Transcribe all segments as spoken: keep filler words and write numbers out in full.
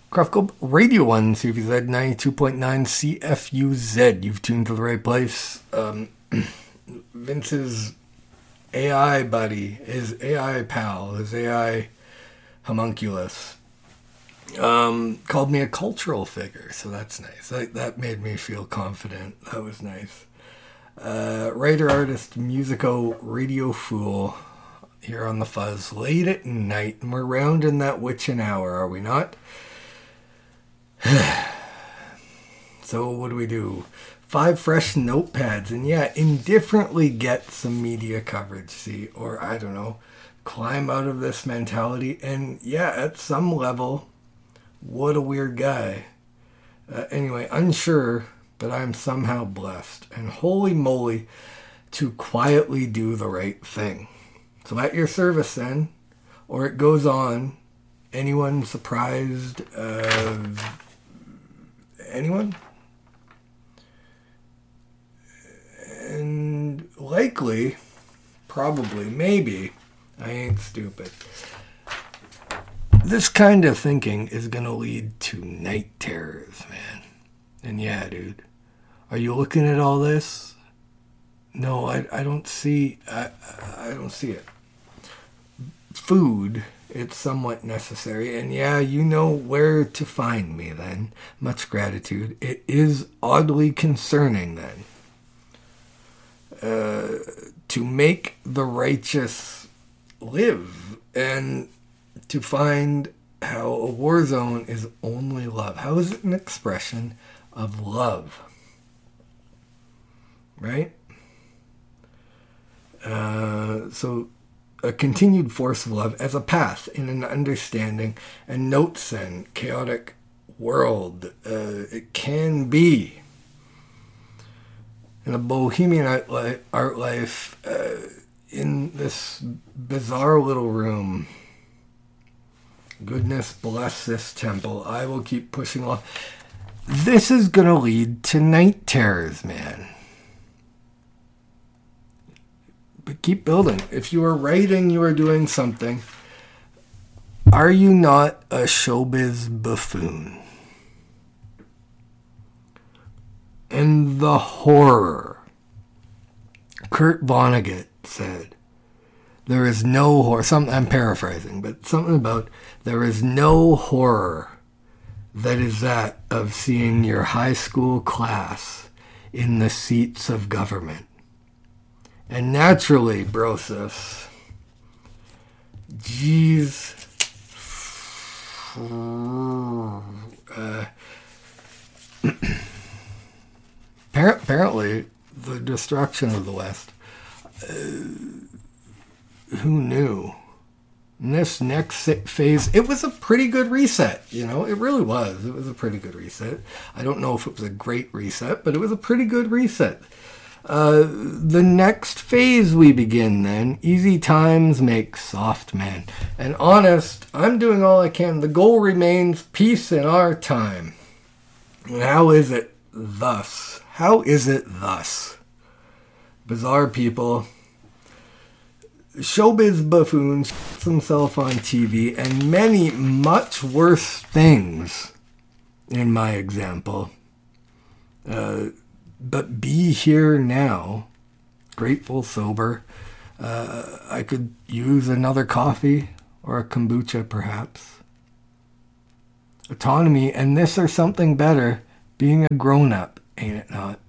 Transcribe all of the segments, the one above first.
Craft Radio one, C F U Z ninety-two point nine C F U Z. You've tuned to the right place. Um, Vince's A I buddy, his A I pal, his A I homunculus, um, called me a cultural figure, so that's nice. That, that made me feel confident. That was nice. Uh, writer, artist, musico, radio fool, here on the Fuzz, late at night, and we're rounding that witching hour, are we not? So what do we do? Five fresh notepads, and yeah, indifferently get some media coverage, see, or I don't know, climb out of this mentality, and yeah, at some level, what a weird guy. Uh, anyway, unsure, but I'm somehow blessed, and holy moly, to quietly do the right thing. So at your service then, or it goes on. Anyone surprised? Uh, anyone? And likely, probably, maybe, I ain't stupid. This kind of thinking is going to lead to night terrors, man. And yeah, dude, are you looking at all this? No, I, I don't see, I, I don't see it. Food, it's somewhat necessary, and yeah, you know where to find me then. Much gratitude. It is oddly concerning then. Uh, to make the righteous live, and to find how a war zone is only love. How is it an expression of love? Right? Uh, so a continued force of love as a path in an understanding and notes in chaotic world. Uh, it can be in a bohemian art life, art life uh, in this bizarre little room. Goodness bless this temple. I will keep pushing along. This is going to lead to night terrors, man. But keep building. If you are writing, you are doing something. Are you not a showbiz buffoon? And the horror. Kurt Vonnegut said, there is no horror. Some, I'm paraphrasing, but something about there is no horror that is that of seeing your high school class in the seats of government. And naturally, Brosus, geez, uh, apparently, the destruction of the West, uh, who knew? In this next phase, it was a pretty good reset, you know, it really was. It was a pretty good reset. I don't know if it was a great reset, but it was a pretty good reset. Uh, the next phase we begin then, easy times make soft men. And honest, I'm doing all I can. The goal remains peace in our time. And how is it thus? How is it thus? Bizarre people, showbiz buffoons, himself on T V, and many much worse things, in my example. Uh... But be here now, grateful, sober. Uh, I could use another coffee or a kombucha, perhaps. Autonomy, and this or something better, being a grown-up, ain't it not?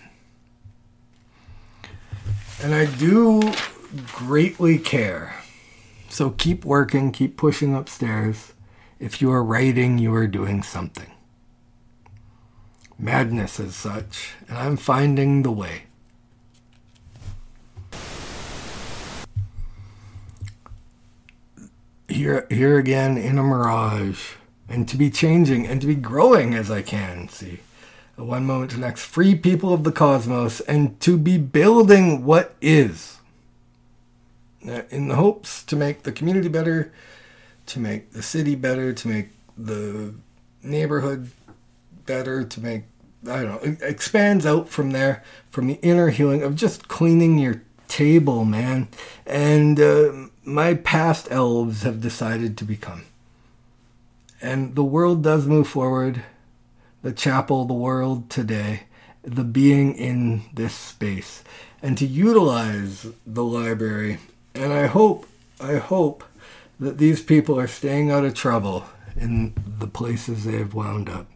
And I do greatly care. So keep working, keep pushing upstairs. If you are writing, you are doing something. Madness as such, and I'm finding the way. Here, here again in a mirage, and to be changing and to be growing as I can see. One moment to the next, free people of the cosmos, and to be building what is. In the hopes to make the community better, to make the city better, to make the neighborhood better, to make, I don't know, it expands out from there, from the inner healing of just cleaning your table, man. And uh, my past elves have decided to become. And the world does move forward. The chapel, the world today, the being in this space. And to utilize the library. And I hope, I hope that these people are staying out of trouble in the places they've wound up.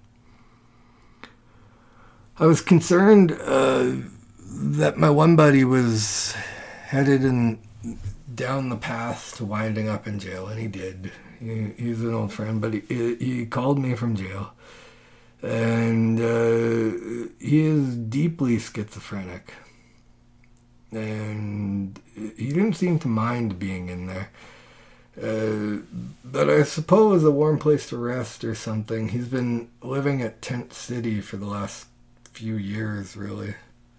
I was concerned uh, that my one buddy was headed in, down the path to winding up in jail, and he did. He, he's an old friend, but he, he called me from jail. And uh, he is deeply schizophrenic. And he didn't seem to mind being in there. Uh, but I suppose a warm place to rest or something. He's been living at Tent City for the last few years, really.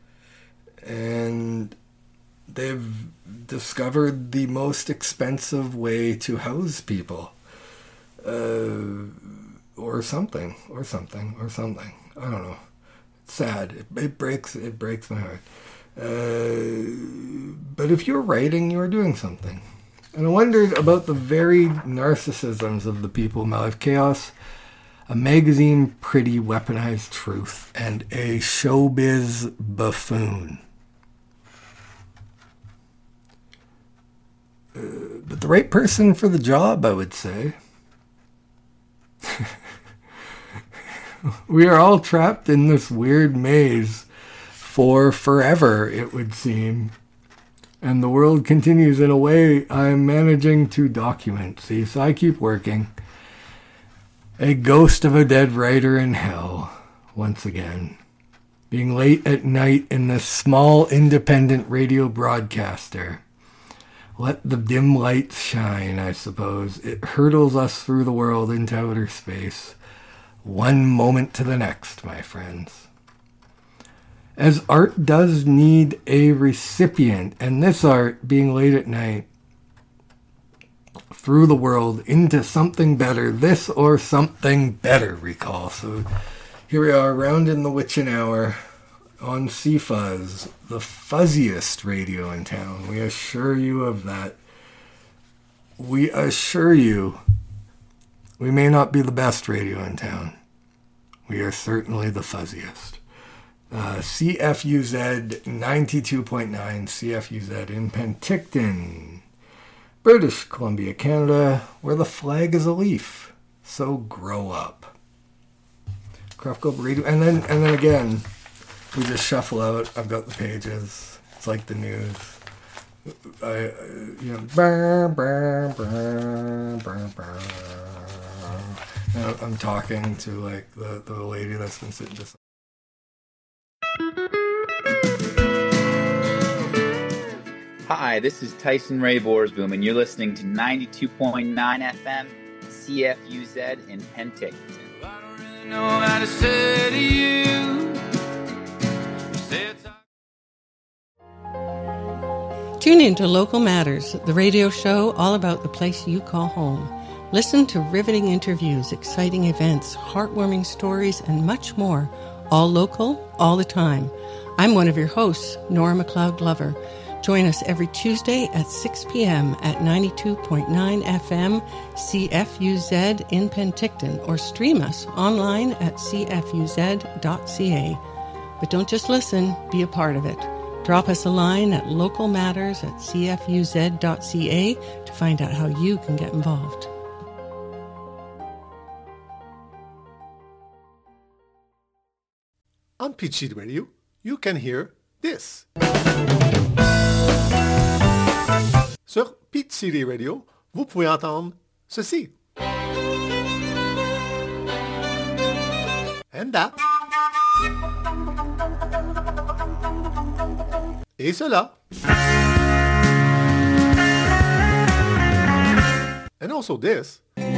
And they've discovered the most expensive way to house people. Uh, or something, or something, or something. I don't know. It's sad. It, it breaks, it breaks my heart. Uh, but if you're writing, you're doing something. And I wondered about the very narcissisms of the people in my life. Chaos, a magazine pretty weaponized truth, and a showbiz buffoon. Uh, but the right person for the job, I would say. We are all trapped in this weird maze for forever, it would seem. And the world continues in a way I'm managing to document. See, so I keep working. A ghost of a dead writer in hell, once again. Being late at night in this small independent radio broadcaster. Let the dim lights shine, I suppose. It hurtles us through the world into outer space. One moment to the next, my friends. As art does need a recipient, and this art, being late at night, through the world into something better, this or something better, recall. So here we are, rounding the witching hour on C Fuzz, the fuzziest radio in town. We assure you of that. We assure you we may not be the best radio in town. We are certainly the fuzziest. Uh, C F U Z ninety-two point nine, C F U Z in Penticton, British Columbia, Canada, where the flag is a leaf. So grow up. Craft Club Radio, and then and then again, we just shuffle out. I've got the pages. It's like the news. I, you know, brr, brr, brr, brr, brr. I'm talking to like the, the lady that's been sitting just. Hi, this is Tyson Ray Borsboom, and you're listening to ninety-two point nine F M C F U Z in Penticton. I don't really know how to say to you. Tune in to Local Matters, the radio show all about the place you call home. Listen to riveting interviews, exciting events, heartwarming stories, and much more. All local, all the time. I'm one of your hosts, Nora McLeod Glover. Join us every Tuesday at six p.m. at ninety-two point nine F M C F U Z in Penticton, or stream us online at c f u z dot c a. But don't just listen, be a part of it. Drop us a line at localmatters at c f u z dot c a to find out how you can get involved. On Peach Seed Radio, you can hear this. Sur Peach City Radio, vous pouvez entendre ceci. And that. Et cela. And also this.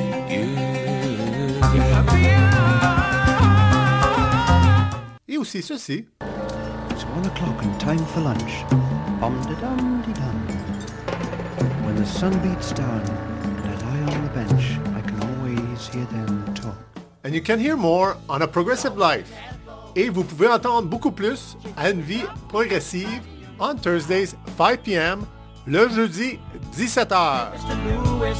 Et aussi ceci. It's one o'clock and time for lunch. Bum-de-dum-de-dum. When the sun beats down and I lie on the bench, I can always hear them talk. And you can hear more on A Progressive Life. Et vous pouvez entendre beaucoup plus à Une Vie Progressive on Thursdays five p.m. le jeudi dix-sept heures.